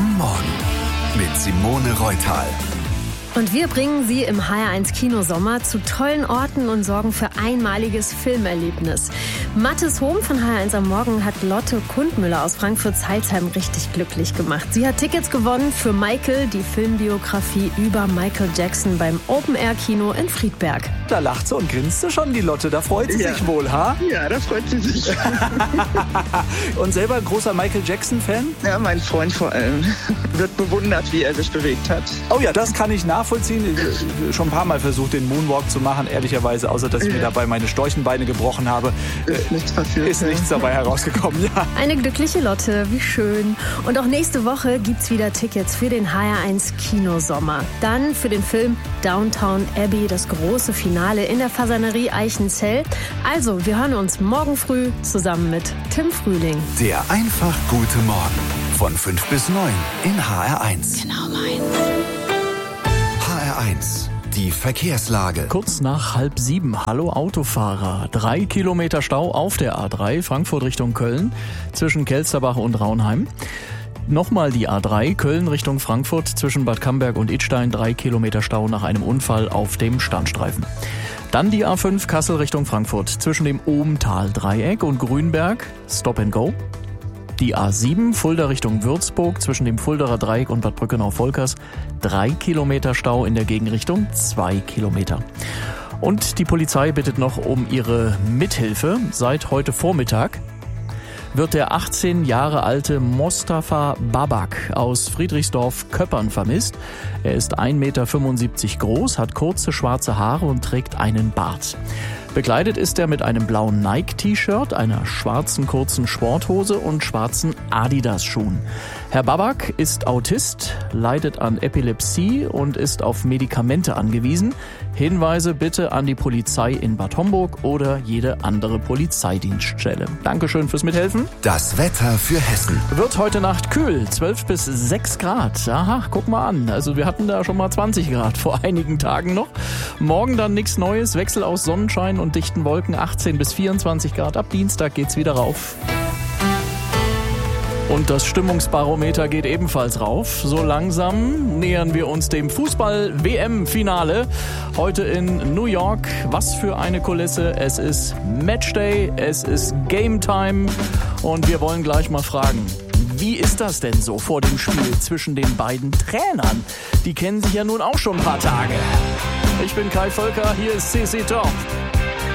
am Morgen mit Simone Reutal. Und wir bringen Sie im HR1 Kinosommer zu tollen Orten und sorgen für einmaliges Filmerlebnis. Mathis Hohm von HR1 am Morgen hat Lotte Kundmüller aus Frankfurt-Zeilsheim richtig glücklich gemacht. Sie hat Tickets gewonnen für Michael, die Filmbiografie über Michael Jackson beim Open-Air-Kino in Friedberg. Da lacht sie und grinst sie schon, die Lotte. Da freut sie sich wohl, ha? Ja, da freut sie sich. Und selber ein großer Michael Jackson-Fan? Ja, mein Freund vor allem. Wird bewundert, wie er sich bewegt hat. Oh ja, das kann ich nachvollziehen. Ich schon ein paar Mal versucht, den Moonwalk zu machen, ehrlicherweise, außer dass ich mir dabei meine Storchenbeine gebrochen habe. Ist nichts passiert. Ist nichts dabei herausgekommen, ja. Eine glückliche Lotte, wie schön. Und auch nächste Woche gibt's wieder Tickets für den HR1 Kinosommer. Dann für den Film Downton Abbey, das große Finale in der Fasanerie Eichenzell. Also, wir hören uns morgen früh zusammen mit Tim Frühling. Der einfach gute Morgen von 5 bis 9 in HR1. Genau meins. HR1, die Verkehrslage. Kurz nach 6:30. Hallo Autofahrer. 3 Kilometer Stau auf der A3 Frankfurt Richtung Köln zwischen Kelsterbach und Raunheim. Nochmal die A3 Köln Richtung Frankfurt zwischen Bad Camberg und Idstein. 3 Kilometer Stau nach einem Unfall auf dem Standstreifen. Dann die A5 Kassel Richtung Frankfurt zwischen dem Obental-Dreieck und Grünberg. Stop and go. Die A7 Fulda Richtung Würzburg zwischen dem Fuldaer Dreieck und Bad Brückenau-Volkers. 3 Kilometer Stau in der Gegenrichtung, 2 Kilometer. Und die Polizei bittet noch um ihre Mithilfe. Seit heute Vormittag wird der 18 Jahre alte Mostafa Babak aus Friedrichsdorf-Köppern vermisst. Er ist 1,75 Meter groß, hat kurze schwarze Haare und trägt einen Bart. Bekleidet ist er mit einem blauen Nike-T-Shirt, einer schwarzen kurzen Sporthose und schwarzen Adidas-Schuhen. Herr Babak ist Autist, leidet an Epilepsie und ist auf Medikamente angewiesen. Hinweise bitte an die Polizei in Bad Homburg oder jede andere Polizeidienststelle. Dankeschön fürs Mithelfen. Das Wetter für Hessen. Wird heute Nacht kühl, 12 bis 6 Grad. Aha, guck mal an. Also wir hatten da schon mal 20 Grad vor einigen Tagen noch. Morgen dann nichts Neues, Wechsel aus Sonnenschein und dichten Wolken, 18 bis 24 Grad. Ab Dienstag geht's wieder rauf. Und das Stimmungsbarometer geht ebenfalls rauf. So langsam nähern wir uns dem Fußball-WM-Finale. Heute in New York. Was für eine Kulisse. Es ist Matchday, es ist Game Time. Und wir wollen gleich mal fragen, wie ist das denn so vor dem Spiel zwischen den beiden Trainern? Die kennen sich ja nun auch schon ein paar Tage. Ich bin Kai Völker, hier ist CC Top.